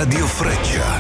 Radio Freccia.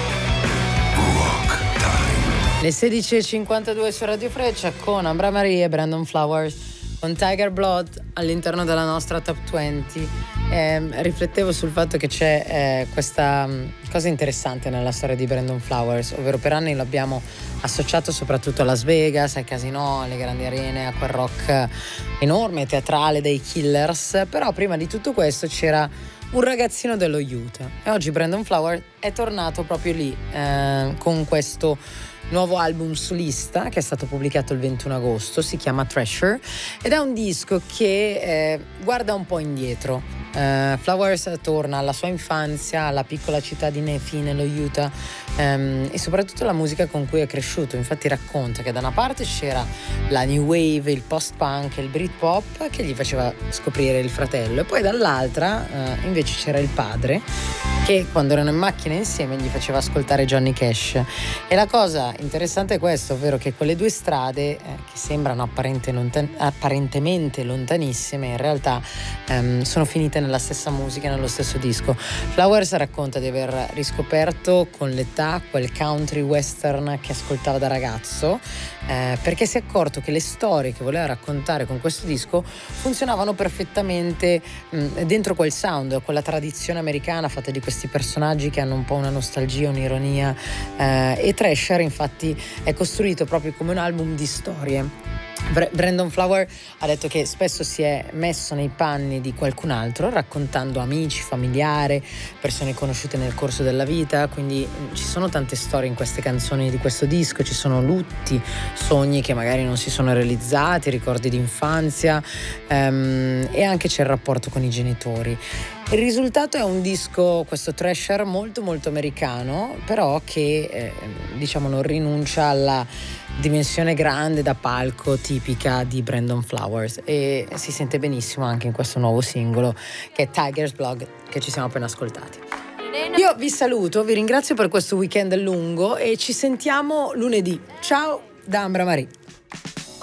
Rock Time. Le 16.52 su Radio Freccia con Ambra Marie e Brandon Flowers con Tiger Blood all'interno della nostra Top 20. Riflettevo sul fatto che c'è questa cosa interessante nella storia di Brandon Flowers, ovvero per anni l'abbiamo associato soprattutto a Las Vegas, ai casinò, alle grandi arene, a quel rock enorme, teatrale dei Killers, però prima di tutto questo c'era un ragazzino dello Utah e oggi Brandon Flowers è tornato proprio lì con questo nuovo album solista che è stato pubblicato il 21 agosto, si chiama Treasure ed è un disco che guarda un po' indietro. Flowers torna alla sua infanzia, alla piccola città di Nephi nello Utah, e soprattutto la musica con cui è cresciuto. Infatti racconta che da una parte c'era la new wave, il post-punk, il Britpop che gli faceva scoprire il fratello, e poi dall'altra invece c'era il padre che quando erano in macchina insieme gli faceva ascoltare Johnny Cash. E la cosa interessante è questo, ovvero che quelle due strade che sembrano apparentemente lontanissime in realtà sono finite nella stessa musica, nello stesso disco. Flowers racconta di aver riscoperto con l'età quel country western che ascoltava da ragazzo, perché si è accorto che le storie che voleva raccontare con questo disco funzionavano perfettamente dentro quel sound, quella tradizione americana fatta di questi personaggi che hanno un po' una nostalgia, un'ironia, e Treasure infatti è costruito proprio come un album di storie. Brandon Flowers ha detto che spesso si è messo nei panni di qualcun altro raccontando amici, familiari, persone conosciute nel corso della vita, quindi ci sono tante storie in queste canzoni di questo disco, ci sono lutti, sogni che magari non si sono realizzati, ricordi di infanzia, e anche c'è il rapporto con i genitori. Il risultato è un disco, questo Treasure, molto molto americano, però che diciamo non rinuncia alla dimensione grande da palco tipica di Brandon Flowers, e si sente benissimo anche in questo nuovo singolo che è Tiger's Blood, che ci siamo appena ascoltati. Io vi saluto, vi ringrazio per questo weekend lungo e ci sentiamo lunedì. Ciao da Ambra Marie.